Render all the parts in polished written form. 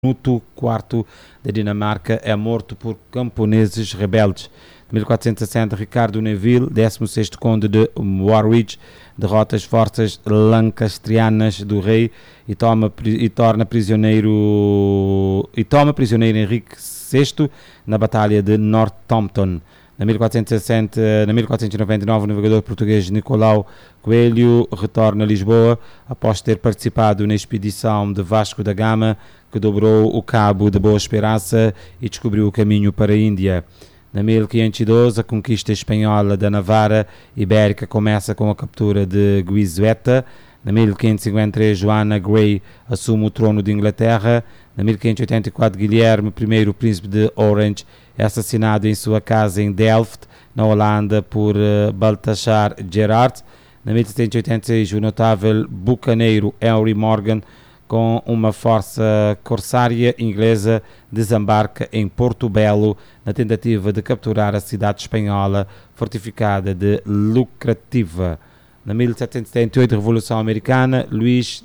Canuto IV da Dinamarca é morto por camponeses rebeldes. Em 1460, Ricardo Neville, 16º conde de Warwick, derrota as forças lancastrianas do rei e toma prisioneiro Henrique VI na Batalha de Northampton. Em 1499, o navegador português Nicolau Coelho retorna a Lisboa após ter participado na expedição de Vasco da Gama, que dobrou o Cabo de Boa Esperança e descobriu o caminho para a Índia. Em 1512, a conquista espanhola da Navarra Ibérica começa com a captura de Guizueta. Em 1553, Joanna Grey assume o trono de Inglaterra. Em 1584, Guilherme I, o príncipe de Orange, é assassinado em sua casa em Delft, na Holanda, por Balthasar Gerard. Em 1786, o notável bucaneiro Henry Morgan, com uma força corsária inglesa, desembarca em Porto Belo na tentativa de capturar a cidade espanhola fortificada de Lucrativa. Na 1778, Revolução Americana, Luís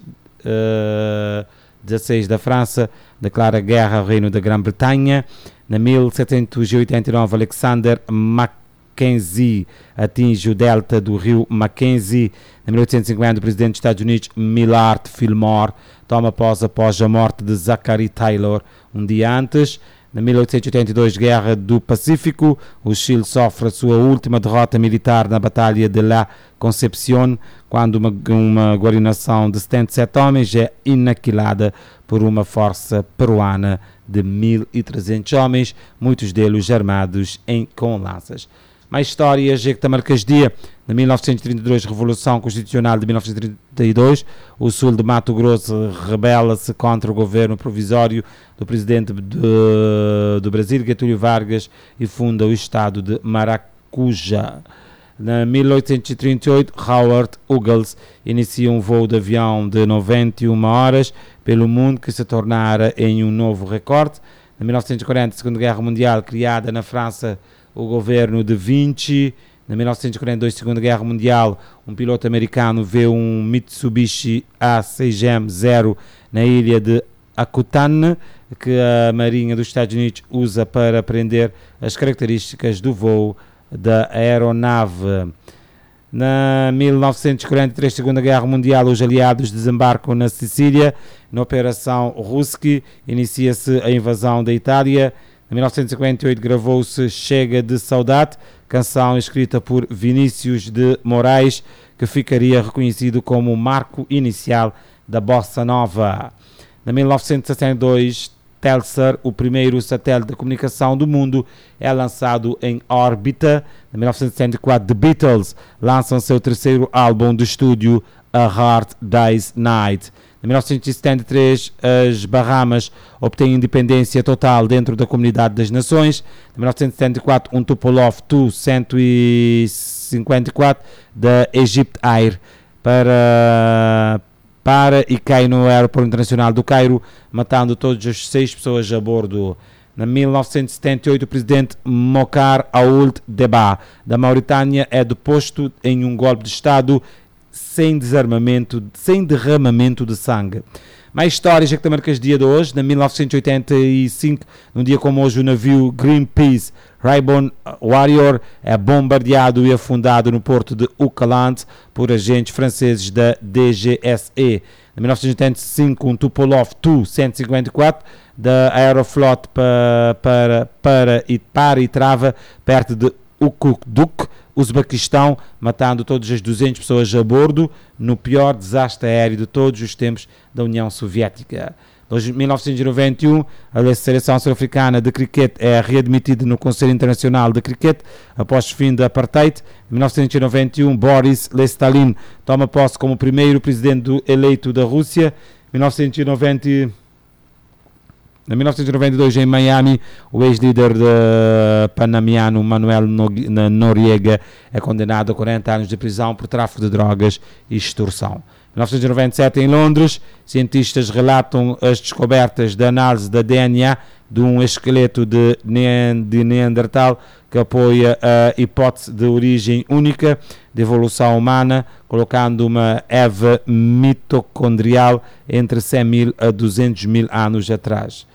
XVI da França declara guerra ao Reino da Grã-Bretanha. Na 1789, Alexander Mackenzie atinge o delta do rio Mackenzie. Em 1850, o presidente dos Estados Unidos, Millard Fillmore, toma posse após a morte de Zachary Taylor um dia antes. Na 1882, Guerra do Pacífico, o Chile sofre a sua última derrota militar na Batalha de La Concepción, quando uma guarnição de 77 homens é inaquilada por uma força peruana de 1.300 homens, muitos deles armados com lanças. Mais histórias, Jacta Marques Dia. Em 1932, Revolução Constitucional de 1932, o sul de Mato Grosso rebela-se contra o governo provisório do presidente do Brasil, Getúlio Vargas, e funda o estado de Maracuja. Em 1838, Howard Hughes inicia um voo de avião de 91 horas pelo mundo, que se tornara em um novo recorde. Em 1940, Segunda Guerra Mundial, criada na França o governo de Vichy. Em 1942, Segunda Guerra Mundial, um piloto americano vê um Mitsubishi A6M0 na ilha de Akutan, que a Marinha dos Estados Unidos usa para aprender as características do voo da aeronave. Na 1943, Segunda Guerra Mundial, os aliados desembarcam na Sicília. Na Operação Ruski, inicia-se a invasão da Itália. Em 1958, gravou-se Chega de Saudade, canção escrita por Vinícius de Moraes, que ficaria reconhecido como o marco inicial da Bossa Nova. Em 1962, Telstar, o primeiro satélite de comunicação do mundo, é lançado em órbita. Em 1964, The Beatles lançam seu terceiro álbum de estúdio, A Hard Day's Night. Em 1973, as Bahamas obtêm independência total dentro da Comunidade das Nações. Em 1974, um Tupolev Tu-154 da Egypt Air para e cai no Aeroporto Internacional do Cairo, matando todas as 6 pessoas a bordo. Em 1978, o presidente Mokar Ould Deba da Mauritânia é deposto em um golpe de Estado sem derramamento de sangue. Mais histórias que marcas dia de hoje. Em 1985, num dia como hoje, o navio Greenpeace Rainbow Warrior é bombardeado e afundado no porto de Uckerland por agentes franceses da DGSE. Em 1985, um Tupolev Tu-154 da Aeroflot para e trava perto de Ukuduk, Uzbequistão, matando todas as 200 pessoas a bordo, no pior desastre aéreo de todos os tempos da União Soviética. Em 1991, a seleção sul-africana de cricket é readmitida no Conselho Internacional de Cricket após o fim da apartheid. Em 1991, Boris Lestalin toma posse como primeiro presidente eleito da Rússia. Em 1990, Em 1992, em Miami, o ex-líder panamaniano Manuel Noriega é condenado a 40 anos de prisão por tráfico de drogas e extorsão. Em 1997, em Londres, cientistas relatam as descobertas da análise da DNA de um esqueleto de Neandertal que apoia a hipótese de origem única de evolução humana, colocando uma Eva mitocondrial entre 100 mil a 200 mil anos atrás.